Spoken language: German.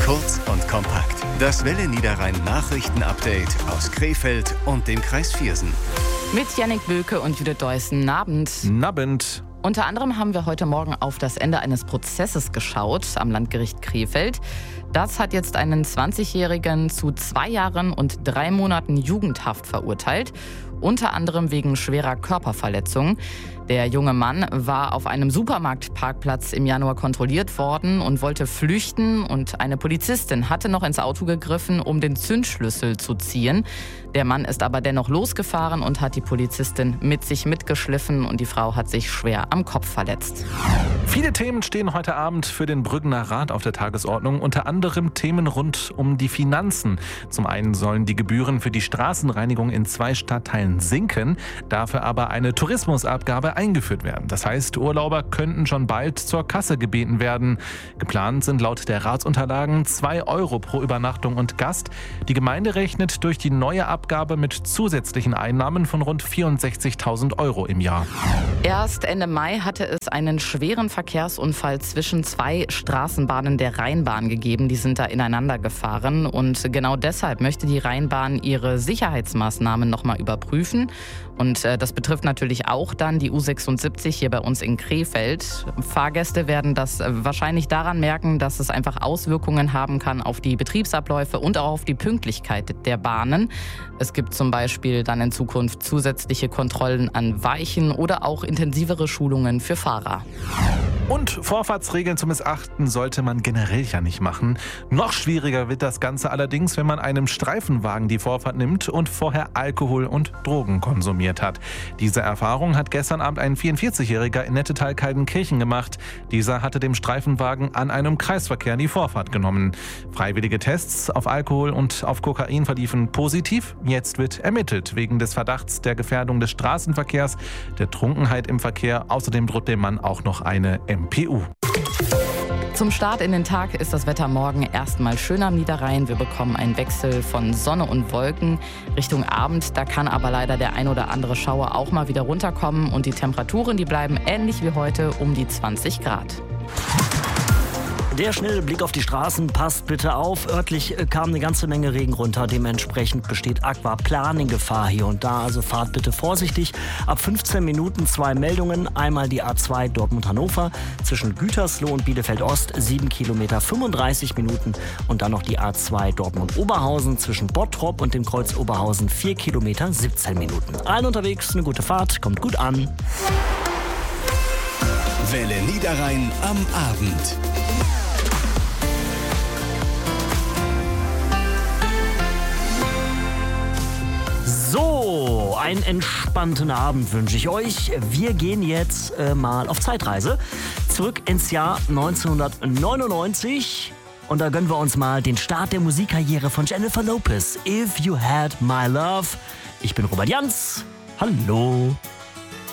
Kurz und kompakt. Das Welle Niederrhein Nachrichten-Update aus Krefeld und dem Kreis Viersen. Mit Jannik Böke und Judith Deussen. Abend. Abend. Unter anderem haben wir heute Morgen auf das Ende eines Prozesses geschaut am Landgericht Krefeld. Das hat jetzt einen 20-Jährigen zu 2 Jahren und 3 Monaten Jugendhaft verurteilt. Unter anderem wegen schwerer Körperverletzung. Der junge Mann war auf einem Supermarktparkplatz im Januar kontrolliert worden und wollte flüchten. Und eine Polizistin hatte noch ins Auto gegriffen, um den Zündschlüssel zu ziehen. Der Mann ist aber dennoch losgefahren und hat die Polizistin mit sich mitgeschliffen. Und die Frau hat sich schwer am Kopf verletzt. Viele Themen stehen heute Abend für den Brüggener Rat auf der Tagesordnung. Unter anderem Themen rund um die Finanzen. Zum einen sollen die Gebühren für die Straßenreinigung in 2 Stadtteilen sinken, dafür aber eine Tourismusabgabe eingeführt werden. Das heißt, Urlauber könnten schon bald zur Kasse gebeten werden. Geplant sind laut der Ratsunterlagen 2 Euro pro Übernachtung und Gast. Die Gemeinde rechnet durch die neue Abgabe mit zusätzlichen Einnahmen von rund 64.000 Euro im Jahr. Erst Ende Mai hatte es einen schweren Verkehrsunfall zwischen 2 Straßenbahnen der Rheinbahn gegeben. Die sind da ineinander gefahren und genau deshalb möchte die Rheinbahn ihre Sicherheitsmaßnahmen nochmal überprüfen. Und das betrifft natürlich auch dann die U76 hier bei uns in Krefeld. Fahrgäste werden das wahrscheinlich daran merken, dass es einfach Auswirkungen haben kann auf die Betriebsabläufe und auch auf die Pünktlichkeit der Bahnen. Es gibt zum Beispiel dann in Zukunft zusätzliche Kontrollen an Weichen oder auch intensivere Schulungen für Fahrer. Und Vorfahrtsregeln zu missachten sollte man generell ja nicht machen. Noch schwieriger wird das Ganze allerdings, wenn man einem Streifenwagen die Vorfahrt nimmt und vorher Alkohol und Drogen konsumiert hat. Diese Erfahrung hat gestern Abend ein 44-Jähriger in Nettetal-Kaldenkirchen gemacht. Dieser hatte dem Streifenwagen an einem Kreisverkehr die Vorfahrt genommen. Freiwillige Tests auf Alkohol und auf Kokain verliefen positiv. Jetzt wird ermittelt wegen des Verdachts der Gefährdung des Straßenverkehrs, der Trunkenheit im Verkehr. Außerdem droht dem Mann auch noch eine MPU. Zum Start in den Tag ist das Wetter morgen erstmal schön am Niederrhein. Wir bekommen einen Wechsel von Sonne und Wolken Richtung Abend. Da kann aber leider der ein oder andere Schauer auch mal wieder runterkommen. Und die Temperaturen, die bleiben ähnlich wie heute um die 20 Grad. Der schnelle Blick auf die Straßen, passt bitte auf. Örtlich kam eine ganze Menge Regen runter. Dementsprechend besteht Aquaplaning-Gefahr hier und da. Also fahrt bitte vorsichtig. Ab 15 Minuten 2 Meldungen. Einmal die A2 Dortmund-Hannover zwischen Gütersloh und Bielefeld-Ost 7 Kilometer 35 Minuten. Und dann noch die A2 Dortmund-Oberhausen zwischen Bottrop und dem Kreuz Oberhausen 4 Kilometer 17 Minuten. Allen unterwegs eine gute Fahrt, kommt gut an. Welle Niederrhein am Abend. So, einen entspannten Abend wünsche ich euch. Wir gehen jetzt mal auf Zeitreise zurück ins Jahr 1999 und da gönnen wir uns mal den Start der Musikkarriere von Jennifer Lopez. If You Had My Love. Ich bin Robert Jans. Hallo.